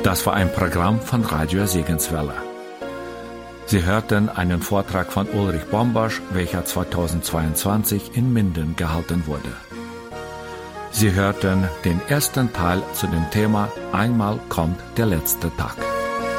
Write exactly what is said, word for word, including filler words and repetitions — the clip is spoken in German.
Das war ein Programm von Radio Segenswelle. Sie hörten einen Vortrag von Ulrich Bombasch, welcher zweitausendzweiundzwanzig in Minden gehalten wurde. Sie hörten den ersten Teil zu dem Thema Einmal kommt der letzte Tag.